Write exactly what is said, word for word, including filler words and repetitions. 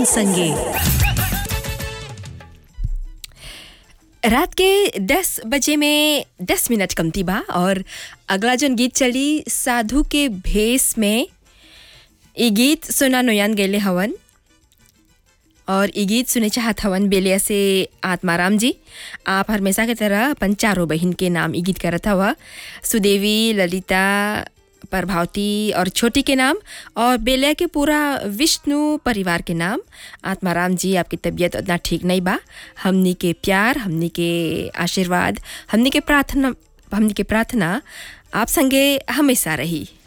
संगे। रात के दस बजे में दस मिनट कमती बा और अगला जन गीत चली साधु के भेष में। ये गीत सुना नोयान गेले हवन और ये गीत सुने चाहत हवन बेलिया से आत्माराम जी। आप हमेशा की तरह अपन चारों बहन के नाम ये गीत करत हवा, सुदेवी, ललिता, प्रभावती और छोटी के नाम, और बेलिया के पूरा विष्णु परिवार के नाम। आत्माराम जी, आपकी तबीयत उतना ठीक नहीं बा। हमनी के प्यार, हमनी के आशीर्वाद, हमनी के प्रार्थना हमनी के प्रार्थना आप संगे हमेशा रही।